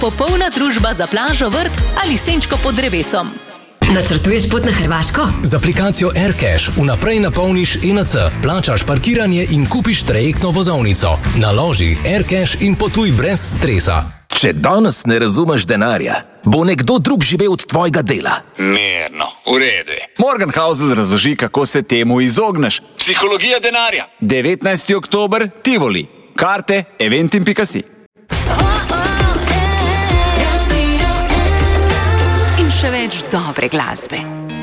Popolna družba za plažo, vrt ali senčko pod drevesom. Načrtuješ pot na Hrvaško? Z aplikacijo AirCash vnaprej napolniš ENC, plačaš parkiranje in kupiš trajektno vozovnico. Naloži AirCash in potuj brez stresa. Če danes ne razumeš denarja, bo nekdo drug živel od tvojega dela. Mirno, v redu je. Morgenhausl razloži, kako se temu izogneš. Psihologija denarja. 19. oktober, Tivoli. Karte eventim.si. In še več dobre glasbe.